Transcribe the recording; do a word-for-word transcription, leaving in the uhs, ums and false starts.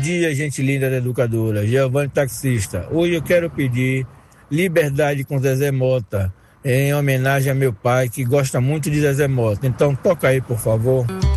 dia, gente linda da educadora, Giovanni Taxista. Hoje eu quero pedir Liberdade com Zezé Mota, em homenagem a meu pai, que gosta muito de Zezé Mota. Então toca aí, por favor.